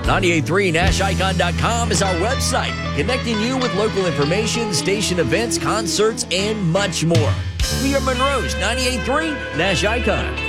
98.3 NashIcon.com is our website, connecting you with local information, station events, concerts, and much more. We are Monroe's 98.3 Nash Icon.